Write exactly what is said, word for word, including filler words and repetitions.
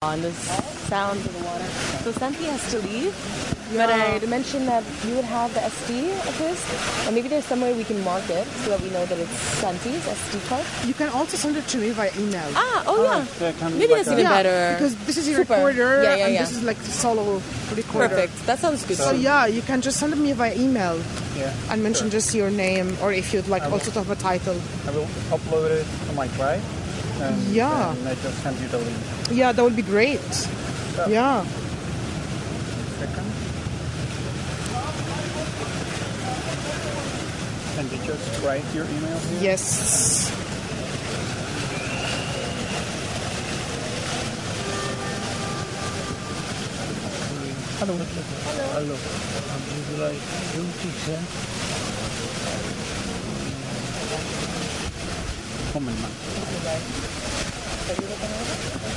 on the sound of the water. So Santi has to leave, yeah. But I mentioned that you would have the S D of his, and maybe there's some way we can mark it so that we know that it's Santi's S D card. You can also send it to me via email. Ah, oh, yeah. yeah Maybe that's even yeah, better. Because this is your Super. recorder, yeah, yeah, and yeah. this is like the solo recorder. Perfect. That sounds good. So, yeah, you can just send it me via email. Yeah, and mention sure. just your name, or if you'd like also to have a title. I will upload it to my drive. And yeah. then I just send you the link. Yeah, that would be great. Yeah. yeah. Second. And you just write your email here? Yes. Hello. Hello. Hello. Would you like twenty cents? Comment, man.